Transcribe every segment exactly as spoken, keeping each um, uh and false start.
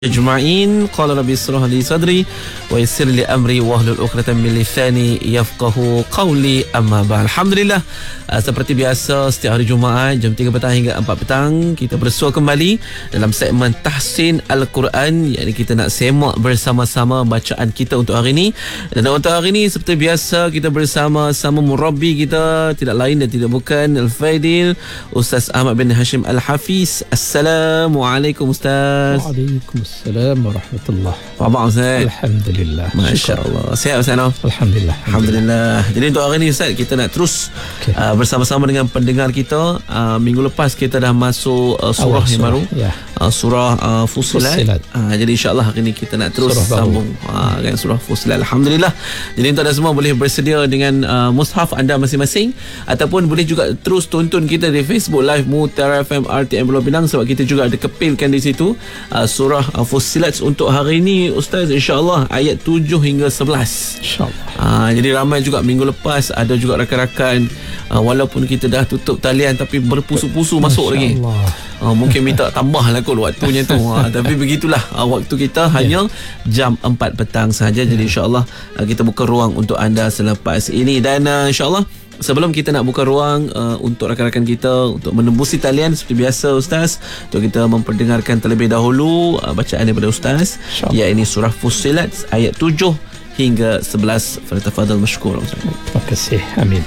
Ajma'in. Qala rabbi israh li sadri wa yassir li amri wahlul 'uqdatam min lisani yafqahu qawli. Amma ba'd. Alhamdulillah, uh, seperti biasa setiap hari Jumaat jam tiga petang hingga empat petang kita bersua kembali dalam segmen Tahsin Al-Quran, yakni kita nak semak bersama-sama bacaan kita untuk hari ini. Dan untuk hari ini seperti biasa kita bersama-sama murabbi kita, tidak lain dan tidak bukan Al-Faidil Ustaz Ahmad bin Hashim Al-Hafiz. Assalamualaikum Ustaz. Waalaikumsalam warahmatullahi. Apa khabar Ustaz? Alhamdulillah. Masya-Allah. Sihat Ustaz no? Alhamdulillah. Alhamdulillah. Jadi untuk hari ini Ustaz kita nak terus okay. uh, bersama-sama dengan pendengar kita. Uh, minggu lepas kita dah masuk uh, surah yang baru. Ya. Uh, surah uh, Fussilat. Fussilat. Uh, jadi insya-Allah hari ini kita nak terus surah sambung uh, dengan surah Fussilat. Alhamdulillah. Jadi untuk anda semua boleh bersedia dengan uh, mushaf anda masing-masing, ataupun boleh juga terus tonton kita di Facebook Live Mutiara F M R T M Pulau Pinang, sebab kita juga ada kepilkan di situ uh, surah uh, Fussilat untuk hari ini Ustaz, insya-Allah ayat tujuh hingga sebelas. Insya-Allah. Uh, jadi ramai juga minggu lepas ada juga rakan-rakan uh, walaupun kita dah tutup talian tapi berpusu-pusu masuk lagi. Uh, mungkin minta tambah lah kot waktunya tu. Uh, tapi begitulah uh, waktu kita yeah. hanya jam empat petang sahaja. Jadi insya-Allah uh, kita buka ruang untuk anda selepas ini. Dan uh, insya-Allah sebelum kita nak buka ruang uh, untuk rakan-rakan kita untuk menembusi talian, seperti biasa Ustaz, untuk kita memperdengarkan terlebih dahulu uh, bacaan daripada Ustaz, iaitu surah Fussilat ayat tujuh hingga sebelas. Falyatafadhal mashkura Ustaz. Terima kasih. Amin.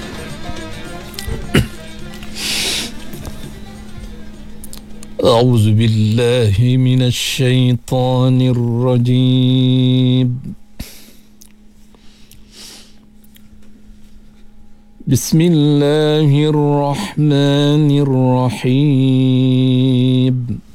A'udzu billahi minasy syaithanir rajim. Bismillahirrahmanirrahim.